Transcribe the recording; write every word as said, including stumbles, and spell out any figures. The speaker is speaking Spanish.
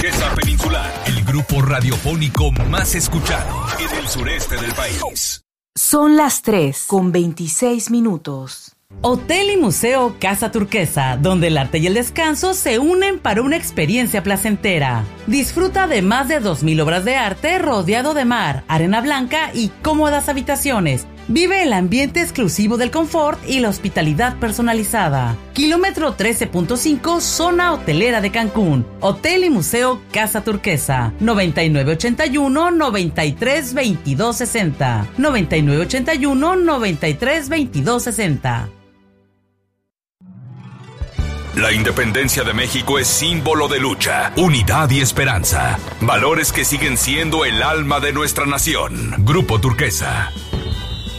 Turquesa Peninsular, el grupo radiofónico más escuchado en el sureste del país. Son las tres con veintiséis minutos. Hotel y Museo Casa Turquesa, donde el arte y el descanso se unen para una experiencia placentera. Disfruta de más de dos mil obras de arte rodeado de mar, arena blanca y cómodas habitaciones. Vive el ambiente exclusivo del confort y la hospitalidad personalizada. Kilómetro trece punto cinco, zona hotelera de Cancún. Hotel y Museo Casa Turquesa. noventa y nueve ochenta y uno, noventa y tres veintidós sesenta. noventa y nueve ochenta y uno, noventa y tres veintidós sesenta. La independencia de México es símbolo de lucha, unidad y esperanza. Valores que siguen siendo el alma de nuestra nación. Grupo Turquesa.